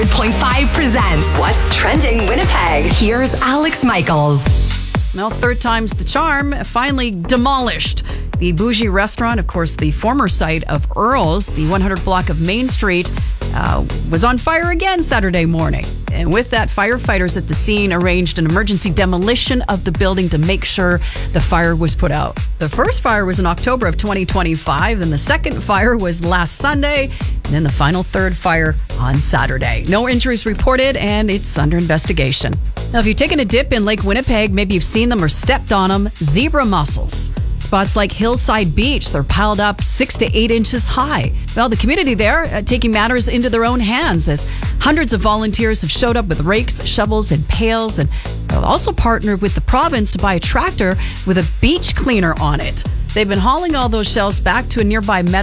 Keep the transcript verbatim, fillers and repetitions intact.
one point five presents What's Trending Winnipeg. Here's Alex Michaels. Well, third time's the charm. Finally demolished. The bougie restaurant, of course, the former site of Earl's, the one hundred block of Main Street, uh, was on fire again Saturday morning. And with that, firefighters at the scene arranged an emergency demolition of the building to make sure the fire was put out. The first fire was in October of twenty twenty-five, and the second fire was last Sunday, and then the final third fire on Saturday. No injuries reported, and it's under investigation. Now, if you've taken a dip in Lake Winnipeg, maybe you've seen them or stepped on them, zebra mussels. Spots like Hillside Beach, they're piled up six to eight inches high. Well, the community there uh, taking matters into their own hands as hundreds of volunteers have showed up with rakes, shovels, and pails, and they've also partnered with the province to buy a tractor with a beach cleaner on it. They've been hauling all those shells back to a nearby meadow